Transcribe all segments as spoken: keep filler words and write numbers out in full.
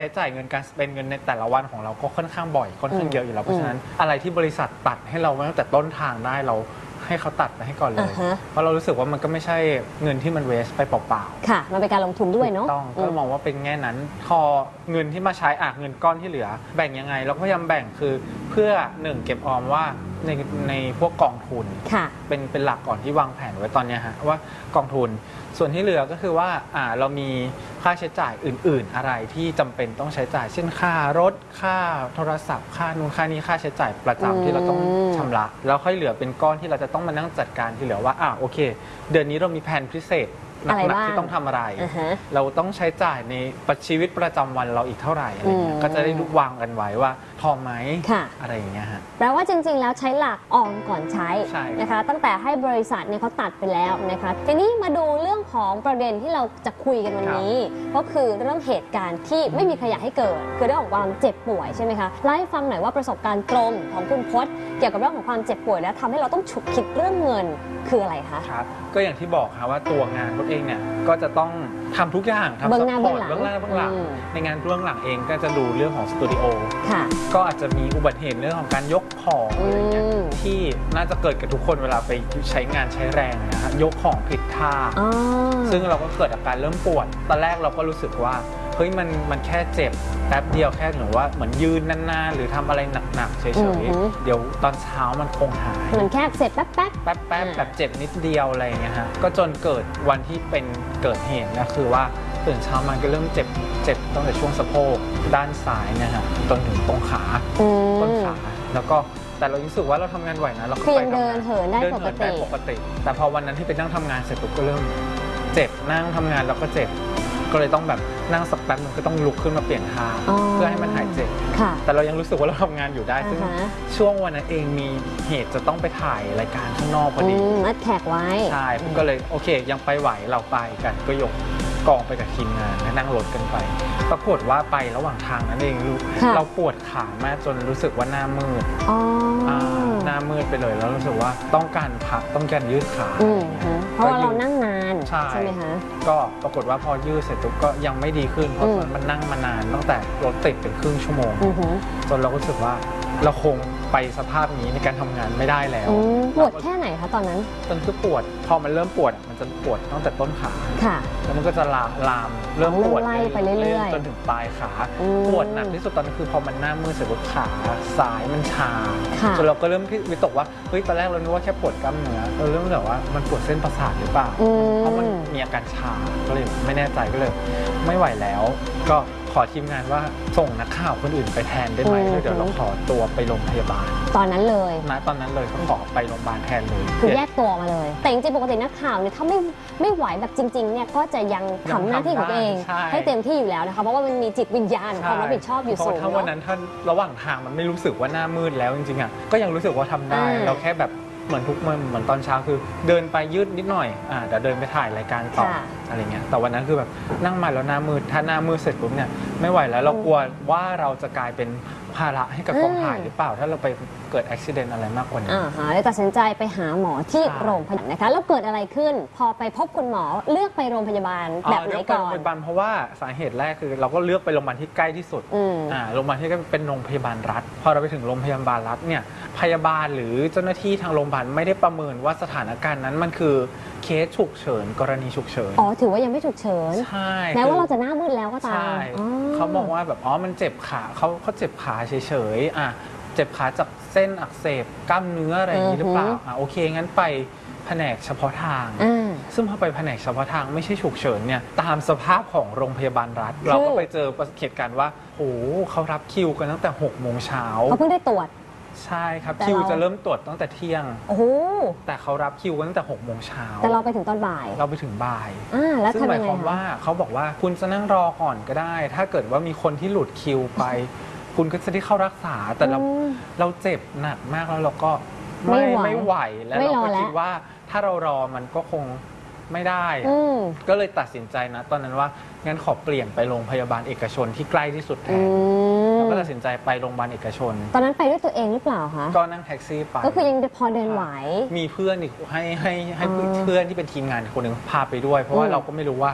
ใช้จ่ายเงินการเป็นเงินในแต่ละวันของเราก็ค่อนข้างบ่อยค่อนข้างเยอะอยู่แล้วเพราะฉะนั้นอะไรที่บริษัทตัดให้เราตั้งแต่ต้นทางได้เราให้เขาตัดไปให้ก่อนเลยเพราะเรารู้สึกว่ามันก็ไม่ใช่เงินที่มันเวสไปเปล่าๆค่ะมันเป็นการลงทุนด้วยเนาะต้องก็มองว่าเป็นแง่นั้นพอเงินที่มาใช้อ่ะเงินก้อนที่เหลือแบ่งยังไงเราก็พยายามแบ่งคือเพื่อหนึ่งเก็บออมว่าในในพวกกองทุนเป็นเป็นหลักก่อนที่วางแผนไว้ตอนนี้ฮะว่ากองทุนส่วนที่เหลือก็คือว่าอ่าเรามีค่าใช้จ่ายอื่นๆอะไรที่จำเป็นต้องใช้จ่ายเช่นค่ารถค่าโทรศัพท์ค่านู่นค่านี้ค่าใช้จ่ายประจำที่เราต้องชำระแล้วค่อยเหลือเป็นก้อนที่เราจะต้องมานั่งจัดการที่เหลือว่าอ่าโอเคเดือนนี้เรามีแผนพิเศษหนักๆที่ต้องทำอะไร uh-huh. เราต้องใช้จ่ายในชีวิตประจำวันเราอีกเท่าไหร่อะไรเงี้ยก็จะได้วางกันไว้ว่าพอไหมอะไรอย่างเงี้ยฮะแปลว่าจริงๆแล้วใช้หลักออมก่อนใช้นะคะตั้งแต่ให้บริษัทเนี่ยเขาตัดไปแล้วนะคะทีนี้มาดูเรื่องของประเด็นที่เราจะคุยกันวันนี้ก็คือเรื่องเหตุการณ์ที่ไม่มีใครอยากให้เกิดคือเรื่องของความเจ็บป่วยใช่ไหมคะเล่าให้ฟังหน่อยว่าประสบการณ์ตรงของคุณพจน์เกี่ยวกับเรื่องของความเจ็บป่วยแล้วทำให้เราต้องฉุกคิดเรื่องเงินคืออะไรคะครับก็อย่างที่บอกค่ะว่าตัวงานรถเองเนี่ยก็จะต้องทำทุกอย่างทำซัพพอร์ตเบื้องหน้าเบื้องหลังในงานเบื้องหลังเองก็จะดูเรื่องของสตูดิโอก็อาจจะมีอุบัติเหตุเรื่องของการยกของอะไรเงี้ยที่น่าจะเกิดกับทุกคนเวลาไปใช้งานใช้แรงนะฮะยกของผิดท่าซึ่งเราก็เกิดอาการเริ่มปวดตอนแรกเราก็รู้สึกว่าเฮ้ยมันมันแค่เจ็บแป๊บเดียวแค่หรือว่าเหมือนยืนนานๆหรือทำอะไรหนักๆเฉยๆเดี๋ยวตอนเช้ามันคงหายเหมือนแค่เจ็บแป๊บๆแป๊บๆแบบเจ็บนิดเดียวอะไรอย่างเงี้ยฮะก็จนเกิดวันที่เป็นเกิดเหตุนะคือว่าตื่นเช้ามันก็เริ่มเจ็บเจ็บตั้งแต่ช่วงสะโพกด้านซ้ายเนี่ยฮะจนถึงตรงขาต้นขาแล้วก็แต่เรารู้สึกว่าเราทำงานไหวนะเราก็ไปเดินเหินได้ปกติปกติแต่พอวันนั้นที่ไปนั่งทำงานเสร็จปุ๊บก็เริ่มเจ็บนั่งทำงานแล้วก็เจ็บก็เลยต้องแบบนั่งสักแป๊บนึงก็ต้องลุกขึ้นมาเปลี่ยนท่าเพื่อให้มันหายเจ็บแต่เรายังรู้สึกว่าเราทำงานอยู่ได้ซึ่งช่วงวันนั้นเองมีเหตุจะต้องไปถ่ายรายการข้างนอกพอดีมัดแขกไว้ใช่ผมก็เลยโอเคยังไปไหวเราไปกันก็ยกกองไปกับทีมงานนั่งรถกันไปปรากฏว่าไประหว่างทางนั้นเองเราปวดขามากจนรู้สึกว่าหน้ามืดหน้ามืดไปเลยแล้วรู้สึกว่าต้องการพักต้องการยืดขาเพราะว่าเรานั่งนานใช่ไหมคะก็ปรากฏว่าพอยืดเสร็จปุ๊บก็ยังไม่ดีขึ้นเพราะมันนั่งมานานตั้งแต่รถติดเป็นครึ่งชั่วโมงจนเรารู้สึกว่าเราคงไปสภาพนี้ในการทำงานไม่ได้แล้วปวดแค่ไหนคะตอนนั้นมันคือปวดพอมันเริ่มปวดมันจะปวดตั้งแต่ต้นขาแล้วมันก็จะลามลามเริ่มปวดไปเรื่อยๆจนถึงปลายขาปวดหนักที่สุดตอนนั้นคือพอมันหน้ามือเสร็จปุ๊บขาซ้ายมันชาจนเราก็เริ่มวิตกว่าเฮ้ยตอนแรกเราคิดว่าแค่ปวดกล้ามเนื้อเราเริ่มแบบว่ามันปวดเส้นประสาทหรือเปล่าเพราะมันมีอาการชาก็เลยไม่แน่ใจก็เลยไม่ไหวแล้วก็ขอทีมงานว่าส่งนักข่าวคนอื่นไปแทนได้ไหมเดี๋ยวเราขอตัวไปโรงพยาบาลตอนนั้นเลยนะตอนนั้นเลยก็ขอไปโรงพยาบาลแทนเลยคือแยกตัวมาเลยแต่จริงๆปกตินักข่าวเนี่ยถ้าไม่ไม่ไหวแบบจริงๆเนี่ยก็จะยังทำหน้าที่ของตัวเองให้เต็มที่อยู่แล้วนะคะเพราะว่ามันมีจิตวิญญาณความรับผิดชอบอยู่สูงถ้าวันนั้นท่านระหว่างทางมันไม่รู้สึกว่าหน้ามืดแล้วจริงๆอ่ะก็ยังรู้สึกว่าทำได้เราแค่แบบเหมือนทุกเมื่อเหมือนตอนเช้าคือเดินไปยืดนิดหน่อยอ่าเดี๋ยวเดินไปถ่ายรายการต่ออะไรเงี้ยแต่วันนั้นคือแบบนั่งมาแล้วหน้ามืดถ้าหน้ามืดเสร็จปุ๊บเนี่ยไม่ไหวแล้วเรากลัวว่าเราจะกลายเป็นภาระให้กับกองถ่ายหรือเปล่าถ้าเราไปเกิดอุบัติเหตุอะไรมากกว่านี้อ่าฮะเลยตัดสินใจไปหาหมอที่โรงพยาบาลนะคะแล้วเกิดอะไรขึ้นพอไปพบคุณหมอเลือกไปโรงพยาบาลแบบไหนก่อนโรงพยาบาลเพราะว่าสาเหตุแรกคือเราก็เลือกไปโรงพยาบาลที่ใกล้ที่สุดอ่าโรงพยาบาลที่เป็นโรงพยาบาลรัฐพอเราไปถึงโรงพยาบาลรัฐเนี่ยพยาบาลหรือเจ้าหน้าที่ทางโรงพยาบาลไม่ได้ประเมินว่าสถานการณ์นั้นมันคือเคสฉุกเฉินกรณีฉุกเฉินอ๋อถือว่ายังไม่ฉุกเฉินใช่แม้ว่าเราจะหน้ามืดแล้วก็ตามใช่เขามองว่าแบบอ๋อมันเจ็บขาเขาเขาเจ็บขาเฉยๆอ่ะเจ็บขาจากเส้นอักเสบกล้ามเนื้ออะไรอย่างนี้หรือเปล่าอ่ะโอเคงั้นไปแผนกเฉพาะทางซึ่งพอไปแผนกเฉพาะทางไม่ใช่ฉุกเฉินเนี่ยตามสภาพของโรงพยาบาลรัฐเราก็ไปเจอเหตุการณ์ว่าโอ้เขารับคิวกันตั้งแต่หกโมงเช้าเขาเพิ่งได้ตรวจใช่ครับคิวจะเริ่มตรวจตั้งแต่เที่ยงโอ้โหแต่เขารับคิวกันตั้งแต่หกโมงเช้าแต่เราไปถึงตอนบ่ายเราไปถึงบ่ายซึ่งหมายความว่าเขาบอกว่าคุณจะนั่งรอก่อนก็ได้ถ้าเกิดว่ามีคนที่หลุดคิวไปคุณก็จะได้เข้ารักษาแต่เราเราเจ็บหนักมากแล้วเราก็ไม่ไม่ไหวแล้วเราก็คิดว่าถ้าเรารอมันก็คงไม่ได้ก็เลยตัดสินใจนะตอนนั้นว่างั้นขอเปลี่ยนไปโรงพยาบาลเอกชนที่ใกล้ที่สุดแทนแล้วก็ตัดสินใจไปโรงพยาบาลเอกชนตอนนั้นไปด้วยตัวเองหรือเปล่าคะก็นั่งแท็กซี่ไปก็คือยังพอเดินไหวมีเพื่อนอีกให้ให้ให้เพื่อนที่เป็นทีมงานคนหนึ่งพาไปด้วยเพราะว่าเราก็ไม่รู้ว่า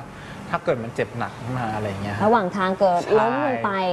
ถ้าเกิดมันเจ็บหนักขึ้นมาอะไรเงี้ยระหว่างทางเกิดล้มลงไป